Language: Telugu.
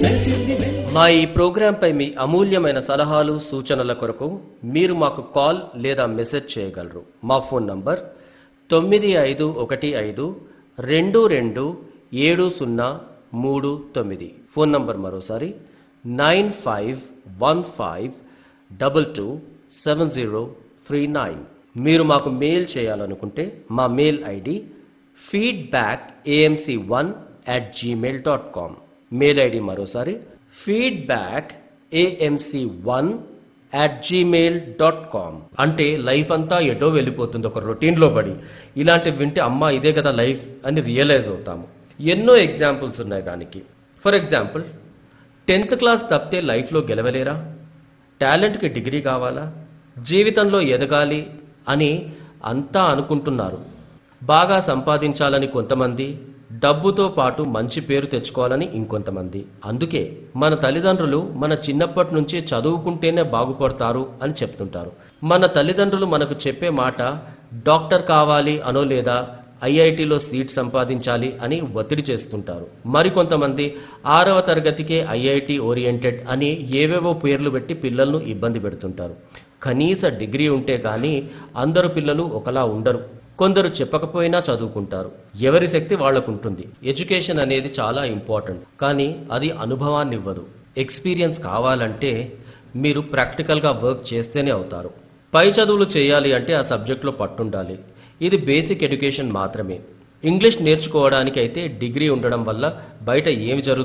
మా ఈ ప్రోగ్రాంపై మీ అమూల్యమైన సలహాలు సూచనల కొరకు మీరు మాకు కాల్ లేదా మెసేజ్ చేయగలరు. మా ఫోన్ నంబర్ 9515227039. ఫోన్ నంబర్ మరోసారి 9515227039. మీరు మాకు మెయిల్ చేయాలనుకుంటే మా mail ID feedbackamc1@gmail.com. Mail ID మరోసారి feedbackamc1@gmail.com. అంటే లైఫ్ అంతా ఎటో వెళ్ళిపోతుంది ఒక రొటీన్లో పడి. ఇలాంటివి వింటే అమ్మా ఇదే కదా లైఫ్ అని రియలైజ్ అవుతాము. ఎన్నో ఎగ్జాంపుల్స్ ఉన్నాయి దానికి. ఫర్ ఎగ్జాంపుల్ 10th క్లాస్ తప్పితే లైఫ్లో గెలవలేరా, టాలెంట్కి డిగ్రీ కావాలా, జీవితంలో ఎదగాలి అని అంతా అనుకుంటున్నారు. బాగా సంపాదించాలని కొంతమంది, డబ్బుతో పాటు మంచి పేరు తెచ్చుకోవాలని ఇంకొంతమంది. అందుకే మన తల్లిదండ్రులు మన చిన్నప్పటి నుంచి చదువుకుంటేనే బాగుపడతారు అని చెప్తుంటారు. మన తల్లిదండ్రులు మనకు చెప్పే మాట డాక్టర్ కావాలి అనో లేదా ఐఐటిలో సీట్ సంపాదించాలి అని ఒత్తిడి చేస్తుంటారు. మరికొంతమంది 6వ తరగతికే ఐఐటి ఓరియంటెడ్ అని ఏవేవో పేర్లు పెట్టి పిల్లలను ఇబ్బంది పెడుతుంటారు. కనీస డిగ్రీ ఉంటే కానీ అందరు పిల్లలు ఒకలా ఉండరు. కొందరు చెప్పకపోయినా చదువుకుంటారు. ఎవరి శక్తి వాళ్లకుంటుంది. ఎడ్యుకేషన్ అనేది చాలా ఇంపార్టెంట్. కానీ అది అనుభవాన్ని ఇవ్వదు. ఎక్స్పీరియన్స్ కావాలంటే మీరు ప్రాక్టికల్గా వర్క్ చేస్తేనే అవుతారు. పై చదువులు చేయాలి అంటే ఆ సబ్జెక్ట్లో పట్టుండాలి. ఇది బేసిక్ ఎడ్యుకేషన్ మాత్రమే. ఇంగ్లీష్ నేర్చుకోవడానికి అయితే డిగ్రీ ఉండడం వల్ల బయట ఏమి జరుగుతుంది